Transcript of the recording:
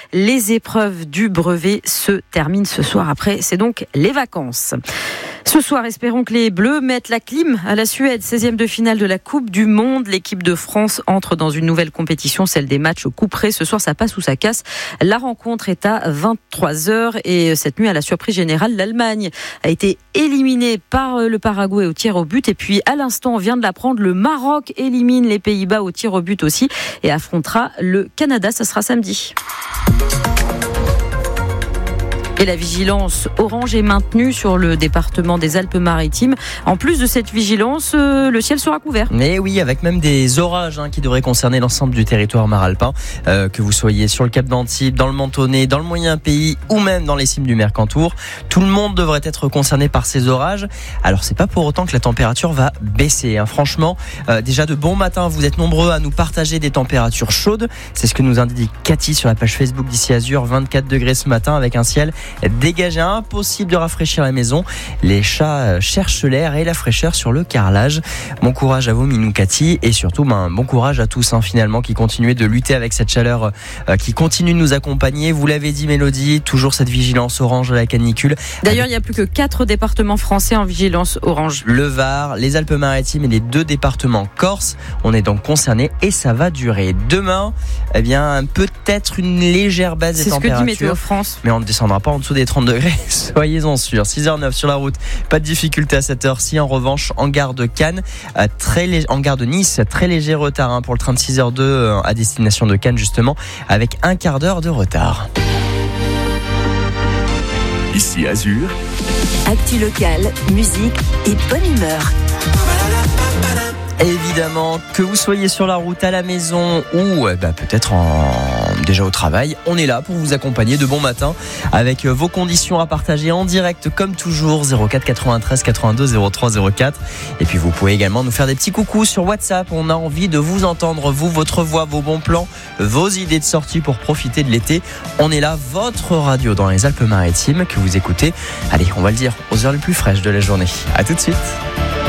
Les épreuves du brevet se terminent ce soir. Après, c'est donc les vacances. Ce soir, espérons que les Bleus mettent la clim à la Suède. 16e de finale de la Coupe du Monde. L'équipe de France entre dans une nouvelle compétition, celle des matchs au coup près. Ce soir, ça passe ou ça casse. La rencontre est à 23h et cette nuit, à la surprise générale, l'Allemagne a été éliminée par le Paraguay au tir au but. Et puis, à l'instant, on vient de l'apprendre, le Maroc élimine les Pays-Bas au tir au but aussi et affrontera le Canada. Ça sera samedi. Et la vigilance orange est maintenue sur le département des Alpes-Maritimes. En plus de cette vigilance, le ciel sera couvert. Mais oui, avec même des orages qui devraient concerner l'ensemble du territoire maralpin. Que vous soyez sur le Cap d'Antibes, dans le Mentonnet, dans le Moyen Pays ou même dans les cimes du Mercantour, tout le monde devrait être concerné par ces orages. Alors c'est pas pour autant que la température va baisser. Franchement, déjà de bon matin, vous êtes nombreux à nous partager des températures chaudes. C'est ce que nous indique Cathy sur la page Facebook d'Ici Azur. 24 degrés ce matin avec un ciel dégagé, impossible de rafraîchir la maison. Les chats cherchent l'air et la fraîcheur sur le carrelage. Bon courage à vous, Minou Cathy, et surtout bon courage à tous finalement qui continuez de lutter avec cette chaleur qui continue de nous accompagner. Vous l'avez dit, Mélodie, toujours cette vigilance orange à la canicule. D'ailleurs, il n'y a plus que 4 départements français en vigilance orange. Le Var, les Alpes-Maritimes et les 2 départements corse. On est donc concernés et ça va durer. Demain, peut-être une légère baisse des températures. C'est ce que dit Météo France. Mais on ne descendra pas en dessous des 30 degrés, soyez-en sûrs. 6h09 sur la route, pas de difficulté à cette heure-ci. En revanche, en gare de Cannes, en gare de Nice, très léger retard pour le train de 6h02 à destination de Cannes justement, avec un quart d'heure de retard. Ici Azur. Actu locale, musique et bonne humeur. Évidemment, que vous soyez sur la route, à la maison ou peut-être déjà au travail, on est là pour vous accompagner de bon matin avec vos conditions à partager en direct comme toujours, 04 93 82 03 04. Et puis vous pouvez également nous faire des petits coucous sur WhatsApp. On a envie de vous entendre, vous, votre voix, vos bons plans, vos idées de sortie pour profiter de l'été. On est là, votre radio dans les Alpes-Maritimes que vous écoutez. Allez, on va le dire, aux heures les plus fraîches de la journée. À tout de suite.